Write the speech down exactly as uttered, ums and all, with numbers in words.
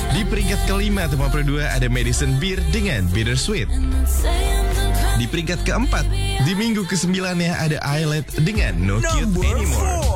Di peringkat kelima atau lima puluh dua ada Madison Beer dengan Bittersweet. Di peringkat keempat, di minggu kesembilan ya ada Islet dengan No Cute Anymore.